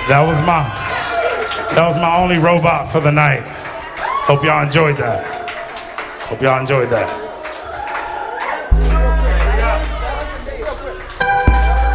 That was my only robot for the night. Hope y'all enjoyed that.